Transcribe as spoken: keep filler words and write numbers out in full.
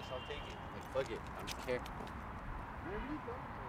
I'll take it. Like, fuck it. I don't care. There you go.